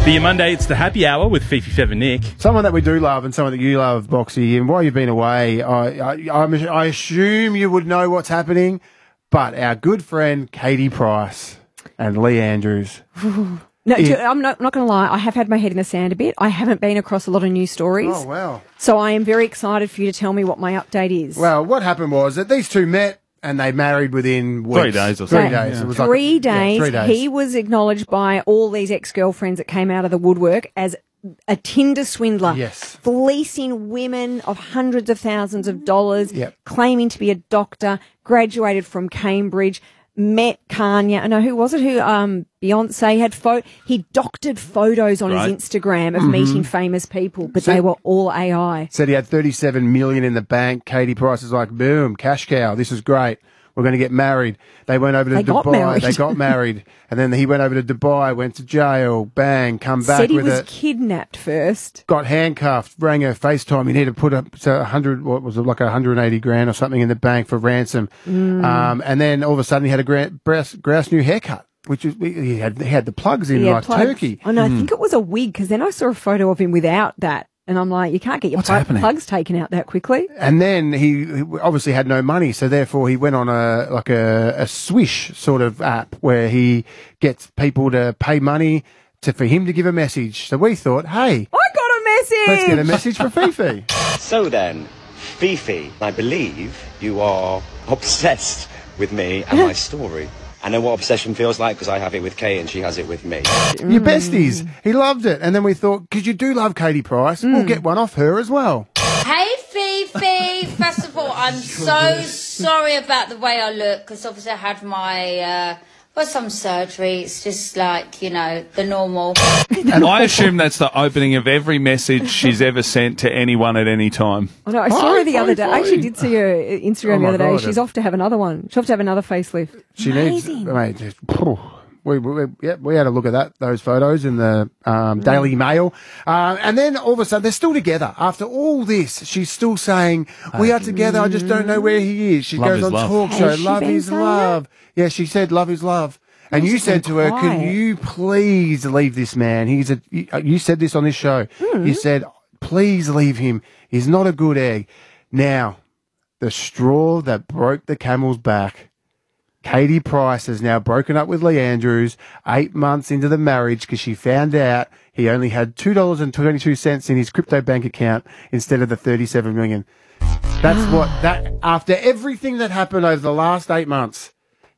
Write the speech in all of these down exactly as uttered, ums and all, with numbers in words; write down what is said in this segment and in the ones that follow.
For your Monday, it's the happy hour with Fifi Fev and Nick. Someone that we do love and someone that you love, Boxy. And while you've been away, I, I, I'm, I assume you would know what's happening. But our good friend Katie Price and Lee Andrews. No, It- I'm not, not going to lie. I have had my head in the sand a bit. I haven't been across a lot of news stories. Oh, wow. So I am very excited for you to tell me what my update is. Well, what happened was that these two met and they married within weeks. Three days or Three something. days. Yeah. It was like- Three, yeah, days, three days. He was acknowledged by all these ex-girlfriends that came out of the woodwork as a Tinder swindler. Yes. Fleecing women of hundreds of thousands of dollars, Yep. claiming to be a doctor, graduated from Cambridge, met Kanye. I know, who was it? Who, um, Beyonce had pho- he doctored photos on Right. his Instagram of Mm-hmm. meeting famous people, but So- they were all A I. Said he had thirty-seven million in the bank. Katie Price is like, boom, cash cow. This is great. We're going to get married. They went over to They Dubai. got married. They got married. And then he went over to Dubai, went to jail, bang, come back Said he with was it. kidnapped first. Got handcuffed, rang her FaceTime. You need to put up so a hundred, what was it, like a hundred and eighty grand or something in the bank for ransom. Mm. Um, and then all of a sudden he had a grand, brass, grouse new haircut, which is, he had, he had the plugs in He had like plugs. turkey. Oh no, I think it was a wig, because then I saw a photo of him without that. And I'm like, you can't get your What's plug- happening? plugs taken out that quickly. And then he, he obviously had no money, so therefore he went on a like a, a Swish sort of app where he gets people to pay money to for him to give a message. So we thought, hey, I got a message! let's get a message for Fifi. So then, Fifi, I believe you are obsessed with me and my story. I know what obsession feels like because I have it with Kay and she has it with me. Your besties. He loved it. And then we thought, because you do love Katie Price, we'll get one off her as well. Hey Fifi! First of all, I'm so sorry about the way I look, because obviously I had my, uh, well, some surgery. It's just like, you know, the normal. And I assume that's the opening of every message she's ever sent to anyone at any time. Oh, no, I saw Hi, her the other day. Fifi. I actually did see her uh, Instagram Oh, the my other day. God. She's off to have another one. She's off to have another facelift. She Amazing. needs, mate, just, phew. we, we, yeah, we had a look at that, those photos in the um, Daily Mail. Uh, and then all of a sudden, they're still together. After all this, she's still saying, we are together, I just don't know where he is. She Love goes is on love. talk Has show, she love been is saying love. Yeah, she said, love is love. And you she's said to been her, can quiet. you please leave this man? He's a, you, you said this on this show. Hmm. You said, please leave him. He's not a good egg. Now, the straw that broke the camel's back. Katie Price has now broken up with Lee Andrews eight months into the marriage because she found out he only had two dollars and twenty-two cents in his crypto bank account instead of the thirty-seven million dollars. That's what, that, after everything that happened over the last eight months,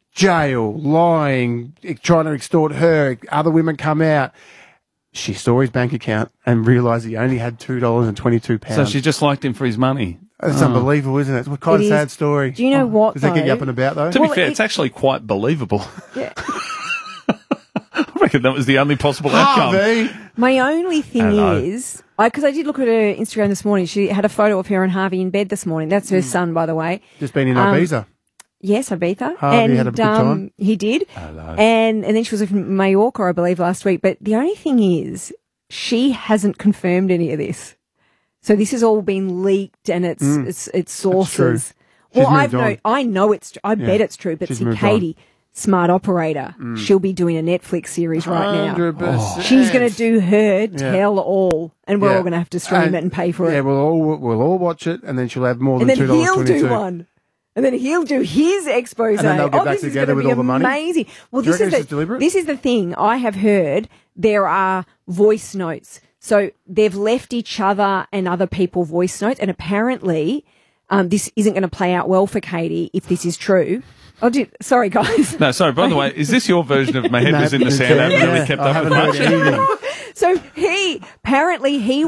jail, lying, trying to extort her, other women come out, she saw his bank account and realised he only had two dollars and twenty-two cents. So she just liked him for his money. That's unbelievable, isn't it? It's quite It a is. sad story. Do you know what, Does that get you though? up and about, though? To Well, be fair, it- it's actually quite believable. Yeah. I reckon that was the only possible outcome. Harvey! My only thing Hello. is, because I, I did look at her Instagram this morning. She had a photo of her and Harvey in bed this morning. That's her son, by the way. Just been in Um, Ibiza. Yes, Ibiza. Harvey and had a good um, time. he did. Hello. And and then she was in Mallorca, I believe, last week. But the only thing is, she hasn't confirmed any of this. So this has all been leaked, and it's it's, it's sources. She's Well, I've moved on. know, I know it's. tr- I bet it's true. But She's see, moved Katie, smart operator, she'll be doing a Netflix series right now. one hundred percent. She's going to do her tell all, and we're Yeah. all going to have to stream it and pay for Yeah, it. we'll all we'll all watch it, and then she'll have more And than then two dollars he'll twenty-two. do one. And then he'll do his expose. And then they'll get oh, back this is together going with to be all the money? amazing. Well, Do you this reckon is this the is deliberate? this is the thing. I have heard there are voice notes. So they've left each other and other people voice notes, and apparently um, this isn't going to play out well for Katie if this is true. Oh, did, sorry, guys. No, sorry, by the way, is this your version of my head No, was in the it's- sand? I haven't yeah, really kept I up with haven't much. heard anything. So he apparently he